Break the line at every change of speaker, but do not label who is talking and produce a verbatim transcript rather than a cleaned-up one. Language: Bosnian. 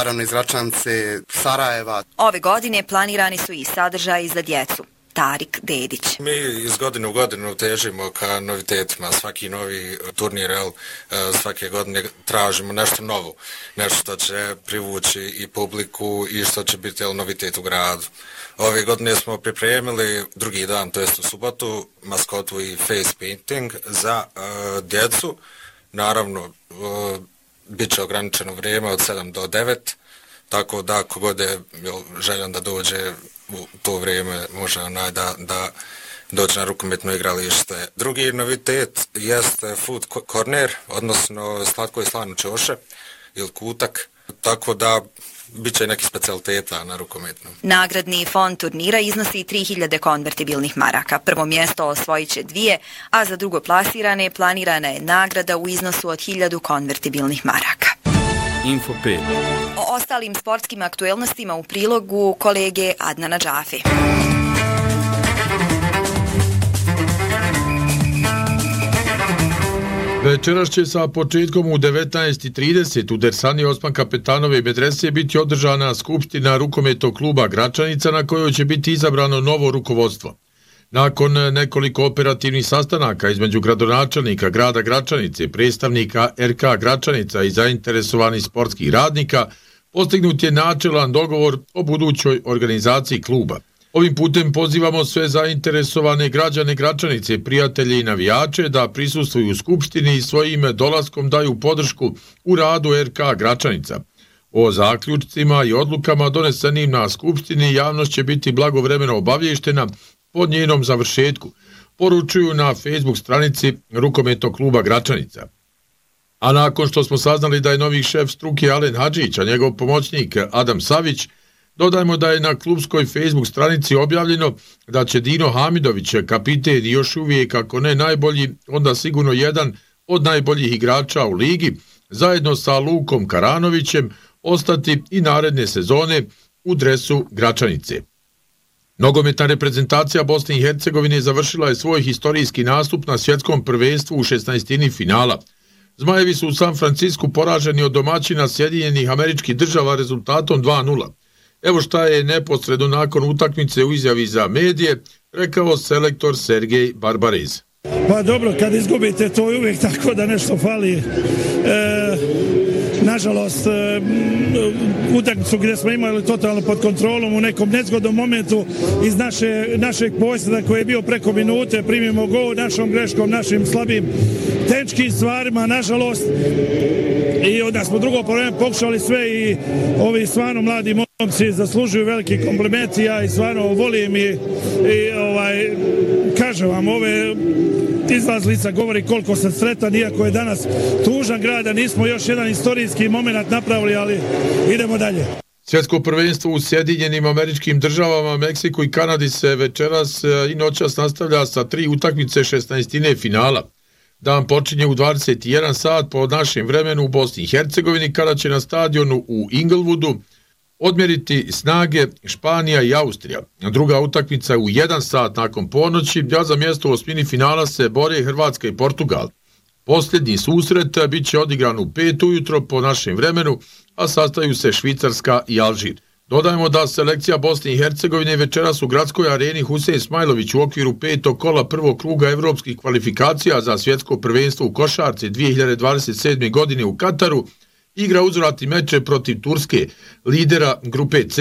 naravno iz Gračanice, Sarajeva.
Ove godine planirani su i sadržaji za djecu. Tarik Dedić.
Mi iz godine u godinu težimo ka novitetima, svaki novi turnir, el, svake godine tražimo nešto novo, nešto što će privući i publiku i što će biti el, novitet u gradu. Ove godine smo pripremili drugi dan, to jest u subotu, maskotu i face painting za uh, djecu. Naravno, uh, bit će ograničeno vrijeme od sedam do devet, tako da kogod je željan da dođe u to vrijeme može onaj da, da dođe na rukometno igralište. Drugi novitet jeste food corner, odnosno slatko i slano ćoše ili kutak, tako da bit će neki specijaliteta na rukometnom.
Nagradni fond turnira iznosi tri hiljade konvertibilnih maraka. Prvo mjesto osvojit će dvije, a za drugo plasirane planirana je nagrada u iznosu od hiljadu konvertibilnih maraka.
Info pet.
O ostalim sportskim aktuelnostima u prilogu kolege Adnana Džafe.
Večeras će sa početkom u devetnaest i trideset u Dersani Osman Kapetanove medrese biti održana skupština rukometnog kluba Gračanica na kojoj će biti izabrano novo rukovodstvo. Nakon nekoliko operativnih sastanaka između gradonačelnika grada Gračanice, predstavnika er ka Gračanica i zainteresovanih sportskih radnika, postignut je načelan dogovor o budućoj organizaciji kluba. Ovim putem pozivamo sve zainteresovane građane Gračanice, prijatelje i navijače da prisustvuju u skupštini i svojim dolaskom daju podršku u radu er ka Gračanica. O zaključcima i odlukama donesenim na skupštini javnost će biti blagovremeno obavještena po njenom završetku, poručuju na Facebook stranici rukometnog kluba Gračanica. A nakon što smo saznali da je novi šef struke Alen Hadžić, a njegov pomoćnik Adam Savić, dodajmo da je na klubskoj Facebook stranici objavljeno da će Dino Hamidović, kapiten i još uvijek, ako ne najbolji, onda sigurno jedan od najboljih igrača u ligi, zajedno sa Lukom Karanovićem, ostati i naredne sezone u dresu Gračanice. Nogometna reprezentacija Bosne i Hercegovine završila je svoj historijski nastup na svjetskom prvenstvu u šesnaestini finala. Zmajevi su u San Francisku poraženi od domaćina Sjedinjenih Američkih Država rezultatom dva nula. Evo šta je neposredno nakon utakmice u izjavi za medije rekao selektor Sergej Barbarez.
Pa dobro, kad izgubite to je uvijek tako da nešto fali. E, nažalost, e, utakmicu gdje smo imali totalno pod kontrolom u nekom nezgodnom momentu iz naše, našeg posjeda koji je bio preko minute, primimo gol našom greškom, našim slabim tehničkim stvarima, nažalost. I onda smo drugo povreme pokušali sve i ovi stvarno mladi momci zaslužuju veliki kompliment. Ja i stvarno volim i, i ovaj, kažem vam, ove izlazlica govori koliko sam sretan, iako je danas tužan grad, a nismo još jedan istorijski moment napravili, ali idemo dalje.
Svjetsko prvenstvo u Sjedinjenim Američkim Državama, Meksiku i Kanadi se večeras i noćas nastavlja sa tri utakmice šesnaestine finala. Dan počinje u dvadeset jedan sat po našem vremenu u Bosni i Hercegovini, kada će na stadionu u Inglewoodu odmjeriti snage Španija i Austrija. Druga utakmica u jedan sat nakon ponoći, a za mjesto u osmini finala se bore Hrvatska i Portugal. Posljednji susret bit će odigran u pet ujutro po našem vremenu, a sastaju se Švicarska i Alžir. Dodajmo da selekcija Bosne i Hercegovine večeras u gradskoj areni Husein Smajlović u okviru petog kola prvog kruga evropskih kvalifikacija za svjetsko prvenstvo u košarci dvije hiljade dvadeset sedme. godine u Kataru igra uzvratni meč protiv Turske, lidera grupe C.